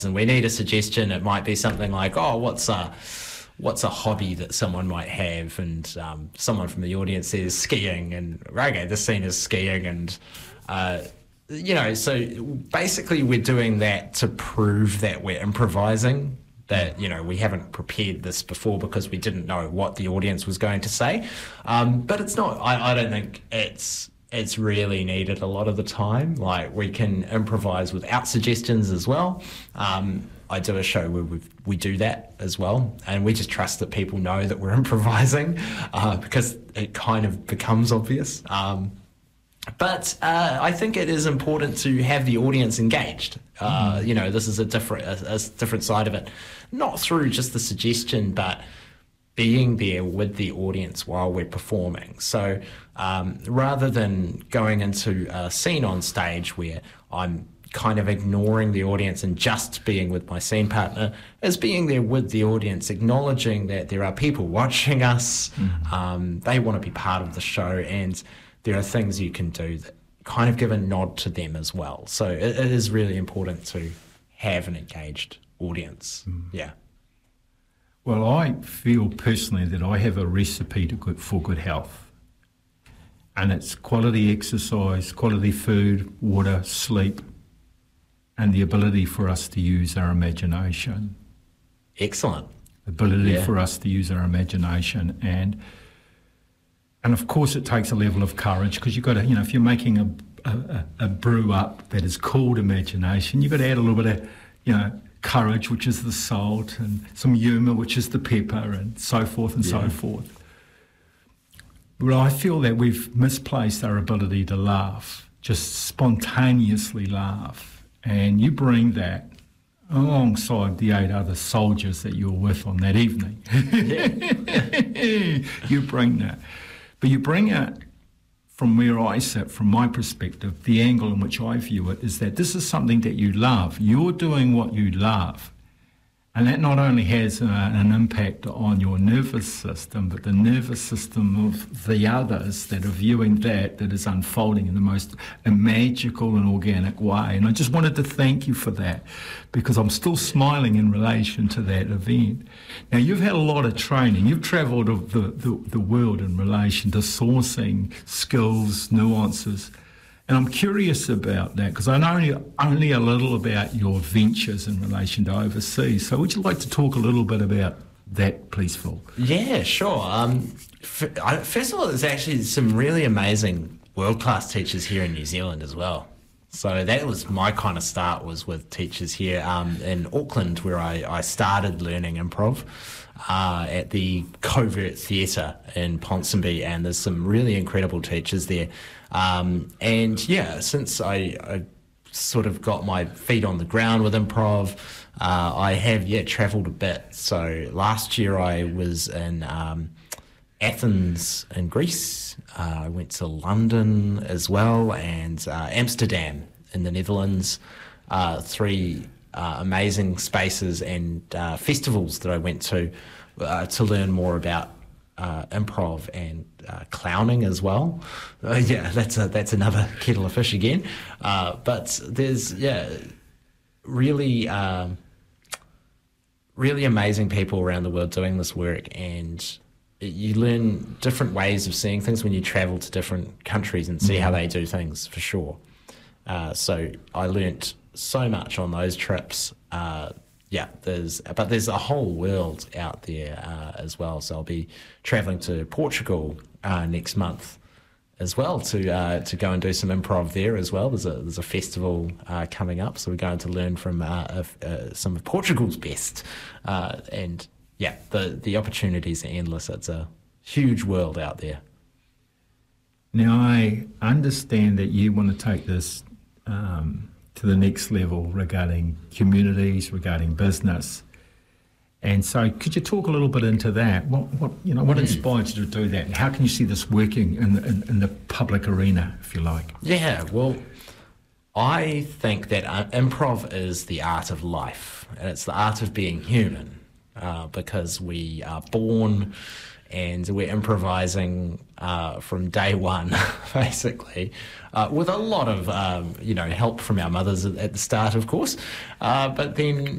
and we need a suggestion. It might be something like, oh, what's a hobby that someone might have, and someone from the audience says skiing, and okay, this scene is skiing, and so basically we're doing that to prove that we're improvising, that we haven't prepared this before because we didn't know what the audience was going to say, but it's not. I don't think it's really needed a lot of the time. Like, we can improvise without suggestions as well. I do a show where we do that as well, and we just trust that people know that we're improvising because it kind of becomes obvious. But I think it is important to have the audience engaged. This is a different side of it, not through just the suggestion, but being there with the audience while we're performing. So rather than going into a scene on stage where I'm kind of ignoring the audience and just being with my scene partner, is being there with the audience, acknowledging that there are people watching us, they want to be part of the show, and there are things you can do that kind of give a nod to them as well. So it is really important to have an engaged audience. Yeah. Well, I feel personally that I have a recipe for good health. And it's quality exercise, quality food, water, sleep, and the ability for us to use our imagination. Excellent. Ability for us to use our imagination. And of course it takes a level of courage, because you've got to, if you're making a brew up that is called imagination, you've got to add a little bit of, courage, which is the salt, and some humour, which is the pepper, and so forth and so forth. But I feel that we've misplaced our ability to laugh, just spontaneously laugh. And you bring that alongside the 8 other soldiers that you were with on that evening. You bring that. But you bring it from where I sit, from my perspective, the angle in which I view it is that this is something that you love. You're doing what you love. And that not only has an impact on your nervous system, but the nervous system of the others that are viewing that is unfolding in the most magical and organic way. And I just wanted to thank you for that, because I'm still smiling in relation to that event. Now, you've had a lot of training. You've travelled the world in relation to sourcing, skills, nuances. And I'm curious about that, because I know only a little about your ventures in relation to overseas. So would you like to talk a little bit about that, please, Phil? Yeah, sure. First of all, there's actually some really amazing world-class teachers here in New Zealand as well. So that was my kind of start, was with teachers here in Auckland, where I started learning improv at the Covert Theatre in Ponsonby, and there's some really incredible teachers there. Since I sort of got my feet on the ground with improv, I have travelled a bit. So last year I was in Athens in Greece. I went to London as well, and Amsterdam in the Netherlands. 3 amazing spaces and festivals that I went to learn more about improv and clowning as well. That's another kettle of fish again. But there's really really amazing people around the world doing this work, and you learn different ways of seeing things when you travel to different countries and see how they do things, for sure. So I learnt so much on those trips. There's a whole world out there as well. So I'll be travelling to Portugal next month as well to go and do some improv there as well. There's a festival coming up, so we're going to learn from some of Portugal's best. The opportunities are endless. It's a huge world out there. Now, I understand that you want to take this to the next level regarding communities, regarding business. And so could you talk a little bit into that? What inspired you to do that? And how can you see this working in the public arena, if you like? Yeah, well, I think that improv is the art of life, and it's the art of being human, because we are born and we're improvising from day one, basically, with a lot of help from our mothers at the start, of course, but then